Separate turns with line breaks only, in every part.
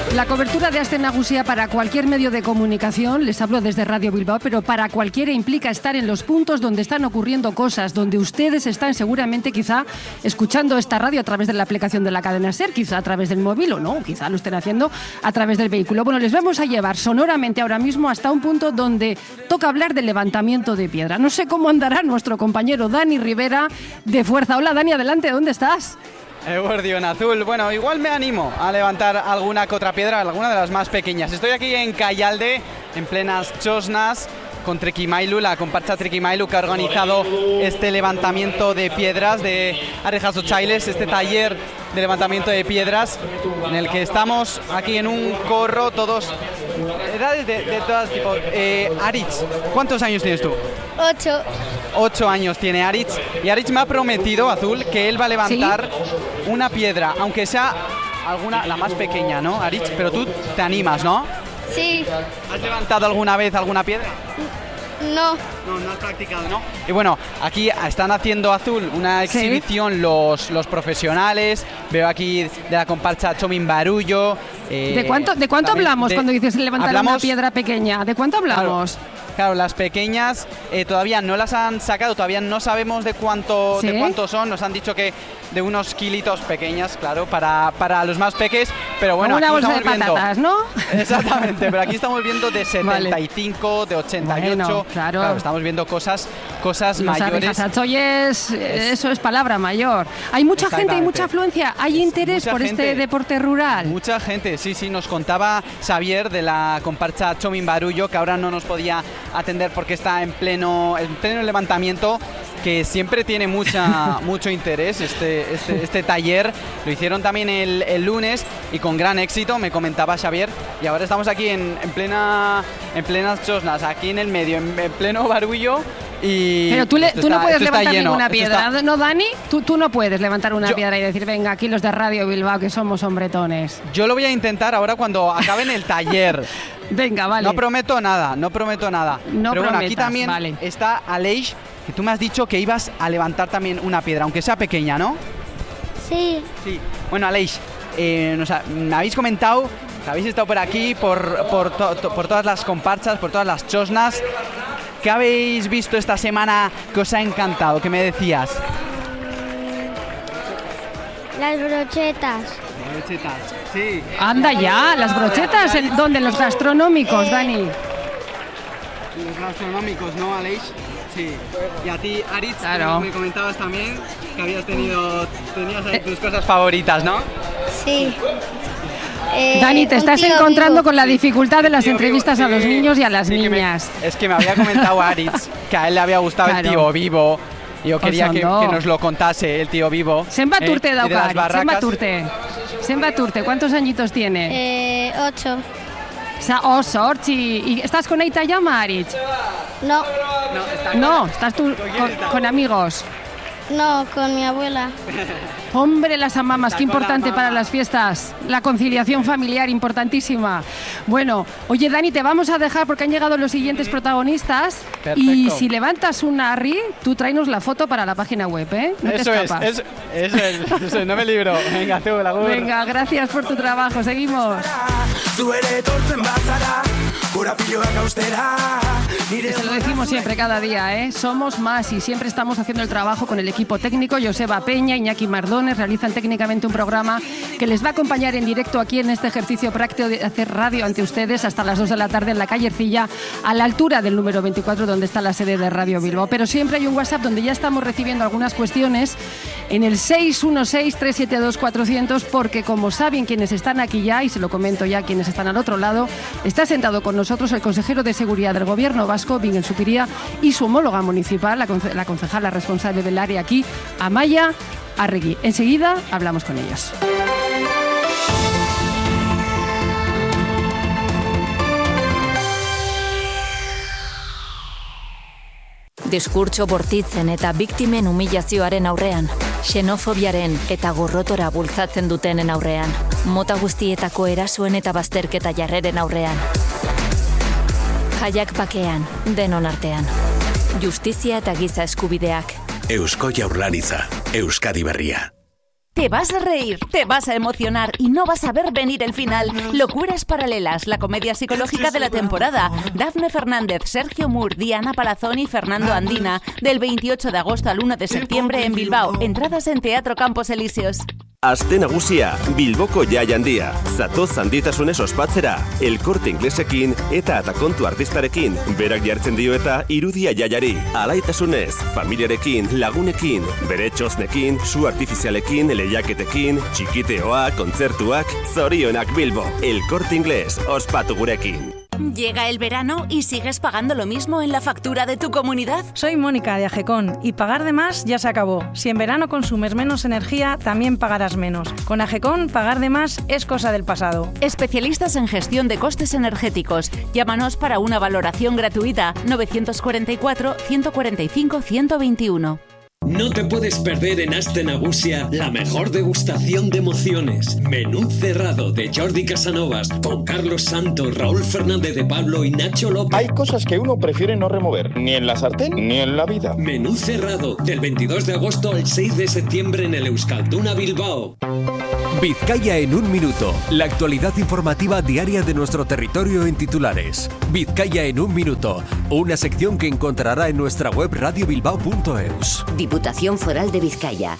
La cobertura de Aste Nagusia para cualquier medio de comunicación, les hablo desde Radio Bilbao, pero para cualquiera implica estar en los puntos donde están ocurriendo cosas, donde ustedes están seguramente quizá escuchando esta radio a través de la aplicación de la cadena SER, quizá a través del móvil o no, quizá lo estén haciendo a través del vehículo. Bueno, les vamos a llevar sonoramente ahora mismo hasta un punto donde toca hablar del levantamiento de piedra. No sé cómo andará nuestro compañero Dani Rivera de Fuerza. Hola Dani, adelante, ¿dónde estás?
Guardión Azul. Bueno, igual me animo a levantar alguna que otra piedra, alguna de las más pequeñas. Estoy aquí en Callalde, en plenas Chosnas, con Trikimailu, la comparsa Trikimailu, que ha organizado este levantamiento de piedras de Arejas Ochailes, este taller de levantamiento de piedras, en el que estamos aquí en un corro, todos, edades de todos tipos. Aritz, ¿cuántos años tienes tú?
8.
8 años tiene Aritz, y Aritz me ha prometido, Azul, que él va a levantar una piedra, aunque sea alguna, la más pequeña, ¿no, Aritz? Pero tú te animas, ¿no?
Sí.
¿Has levantado alguna vez alguna piedra?
No.
No has practicado, ¿no? Y bueno, aquí están haciendo, Azul, una exhibición los profesionales. Veo aquí de la comparsa Chomin Barullo.
¿De cuánto hablamos cuando dices levantar una piedra pequeña? ¿De cuánto hablamos?
Claro, las pequeñas todavía no las han sacado, todavía no sabemos de cuánto son. Nos han dicho que de unos kilitos pequeñas, claro, para los más peques. Pero bueno,
como una
aquí
bolsa de patatas, ¿no?
Exactamente, pero aquí estamos viendo de 75, de 88. Bueno,
claro,
estamos viendo cosas
los
mayores.
Eso es palabra mayor. Hay mucha gente, hay mucha afluencia, hay interés por este deporte rural.
Mucha gente, sí, nos contaba Xavier de la comparsa Chomin Barullo, que ahora no nos podía atender porque está en pleno levantamiento, que siempre tiene mucho interés este taller. Lo hicieron también el lunes y con gran éxito, me comentaba Xavier, y ahora estamos aquí en plenas Chosnas, aquí en el medio, en pleno Barullo. Pero
tú no puedes levantar ninguna piedra, ¿no, Dani? Tú no puedes levantar una piedra y decir, venga, aquí los de Radio Bilbao, que somos hombretones.
Yo lo voy a intentar ahora cuando acabe en el taller.
Venga, vale.
No prometo nada. Pero bueno, aquí también está Aleix, que tú me has dicho que ibas a levantar también una piedra, aunque sea pequeña, ¿no?
Sí.
Bueno, Aleix, me habéis comentado que habéis estado por aquí, por todas las comparsas, por todas las chosnas. ¿Qué habéis visto esta semana que os ha encantado? ¿Qué me decías?
Las brochetas.
Sí.
Anda ya, las brochetas, ¿dónde? Los gastronómicos, Dani.
Los gastronómicos, ¿no, Aleix? Sí. Y a ti, Aritz,
claro,
me comentabas también que tenías ahí tus cosas favoritas, ¿no?
Sí.
Dani, te estás encontrando con la dificultad de las entrevistas a los niños y a las niñas.
Es que me había comentado Aritz que a él le había gustado el tío Vivo. Y yo quería que nos lo contase, el tío Vivo.
Zenbaturte dauka, Zenbaturte, ¿cuántos añitos tiene?
8.
Sorchi. ¿Y estás con Aita Llama, Aritz?
No,
¿estás tú con amigos?
No, con mi abuela.
Hombre, las amamas, qué importante para las fiestas. La conciliación familiar, importantísima. Bueno, oye, Dani, te vamos a dejar porque han llegado los siguientes protagonistas.
Perfecto.
Y si levantas un arri, tú tráenos la foto para la página web, ¿eh? No
eso
te escapas.
Eso, no me libro. Venga, tú, la gurra.
Venga, gracias por tu trabajo. Seguimos. Se lo decimos siempre, cada día, ¿eh? Somos más y siempre estamos haciendo el trabajo con el equipo técnico. Joseba Peña, Iñaki Mardones realizan técnicamente un programa que les va a acompañar en directo aquí en este ejercicio práctico de hacer radio ante ustedes hasta las 2 de la tarde en la calle Ercilla, a la altura del número 24, donde está la sede de Radio Bilbao. Pero siempre hay un WhatsApp donde ya estamos recibiendo algunas cuestiones en el 616-372-400, porque como saben quienes están aquí ya, y se lo comento ya a quienes están al otro lado, está sentado con nosotros el consejero de Seguridad del Gobierno vasco, Miguel Zupiria, y su homóloga municipal, la concejala responsable del área aquí, Amaia Arregui. Enseguida hablamos con ellos.
Diskurtso bortitzen eta biktimen humilazioaren aurrean, xenofobiaren eta gorrotora bultzatzen dutenen aurrean, mota guztietako erasoen eta bazterketa jarreren aurrean. Jaiak bakean, denon artean. Justizia eta giza eskubideak.
Eusko Jaurlaritza, Euskadi Berria. Te vas a reír, te vas a emocionar y no vas a ver venir el final. Locuras Paralelas, la comedia psicológica de la temporada. Dafne Fernández, Sergio Moore, Diana Palazón y Fernando Andina. Del 28 de agosto al 1 de septiembre en Bilbao. Entradas en Teatro Campos Elíseos.
Aste nagusia, Bilboko jai handia. Zatoz handitasunez ospatzera, El Corte Inglesekin eta atakontu artistarekin. Berak jartzen dio eta irudia jaiari. Alaitasunez, familiarekin, lagunekin, bere txosnekin, su artifizialekin, lehiaketekin, txikiteoa, kontzertuak, zorionak Bilbo. El Corte Inglés, ospatu gurekin.
Llega el verano y sigues pagando lo mismo en la factura de tu comunidad.
Soy Mónica de AGECON y pagar de más ya se acabó. Si en verano consumes menos energía, también pagarás menos. Con AGECON, pagar de más es cosa del pasado.
Especialistas en gestión de costes energéticos. Llámanos para una valoración gratuita. 944 145 121.
No te puedes perder en Aste Nagusia la mejor degustación de emociones. Menú cerrado de Jordi Casanovas con Carlos Santos, Raúl Fernández de Pablo y Nacho López.
Hay cosas que uno prefiere no remover, ni en la sartén ni en la vida.
Menú cerrado del 22 de agosto al 6 de septiembre en el Euskalduna Bilbao.
Vizcaya en un minuto. La actualidad informativa diaria de nuestro territorio en titulares. Vizcaya en un minuto. Una sección que encontrará en nuestra web radiobilbao.eus.
Diputación Foral de Vizcaya.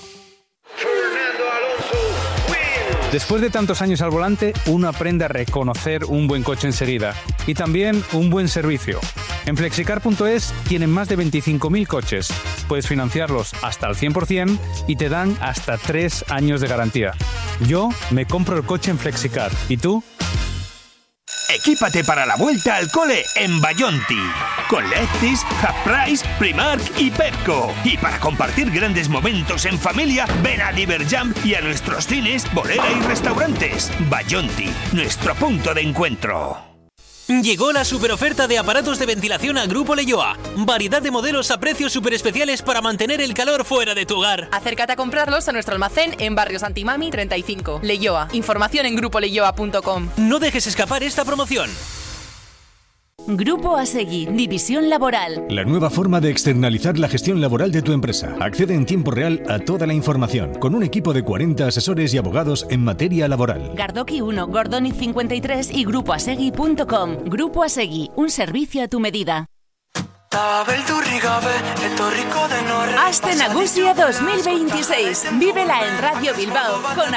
Después de tantos años al volante, uno aprende a reconocer un buen coche enseguida y también un buen servicio. En flexicar.es tienen más de 25.000 coches. Puedes financiarlos hasta el 100% y te dan hasta 3 años de garantía. Yo me compro el coche en Flexicar. ¿Y tú?
Equípate para la vuelta al cole en Bayonti. Con Lefties, Half Price, Primark y Pepco. Y para compartir grandes momentos en familia, ven a Diverjam y a nuestros cines, bolera y restaurantes. Bayonti, nuestro punto de encuentro.
Llegó la superoferta de aparatos de ventilación a Grupo Leioa. Variedad de modelos a precios super especiales para mantener el calor fuera de tu hogar.
Acércate a comprarlos a nuestro almacén en Barrio Santimami 35. Leioa. Información en grupoleioa.com.
No dejes escapar esta promoción.
Grupo Asegui, División Laboral.
La nueva forma de externalizar la gestión laboral de tu empresa. Accede en tiempo real a toda la información, con un equipo de 40 asesores y abogados en materia laboral.
Gardoki 1, Gordoniz 53 y grupoasegui.com. Grupo Asegui, un servicio a tu medida. Aste Nagusia 2026. Vívela en Radio Bilbao con